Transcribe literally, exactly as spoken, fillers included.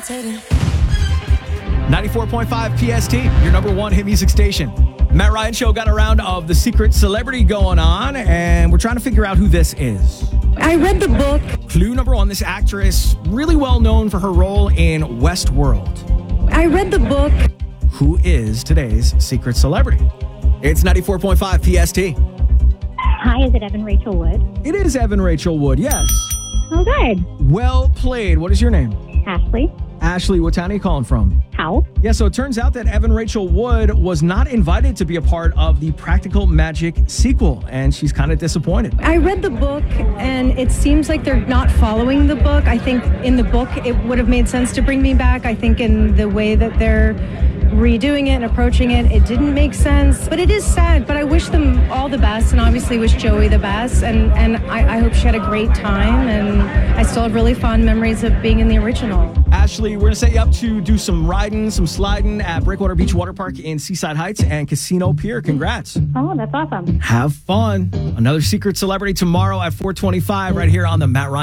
levitating. ninety-four point five P S T, your number one hit music station. Matt Ryan Show got a round of The Secret Celebrity going on, and we're trying to figure out who this is. I read the book. Clue number one, this actress, really well known for her role in Westworld. I read the book. Who is today's secret celebrity? It's ninety-four point five P S T. Hi, is it Evan Rachel Wood? It is Evan Rachel Wood, yes. Oh, good. Well played. What is your name? Ashley. Ashley, what town are you calling from? How? Yeah, so it turns out that Evan Rachel Wood was not invited to be a part of the Practical Magic sequel, and she's kind of disappointed. I read the book, and it seems like they're not following the book. I think in the book, it would have made sense to bring me back. I think in the way that they're redoing it and approaching it, it didn't make sense. But it is sad, but I wish them all the best, and obviously wish Joey the best, and, and I, I hope she had a great time, and I still have really fond memories of being in the original. Ashley, we're going to set you up to do some riding, some sliding at Breakwater Beach Water Park in Seaside Heights and Casino Pier. Congrats. Oh, that's awesome. Have fun. Another secret celebrity tomorrow at four twenty-five right here on the Matt Ryan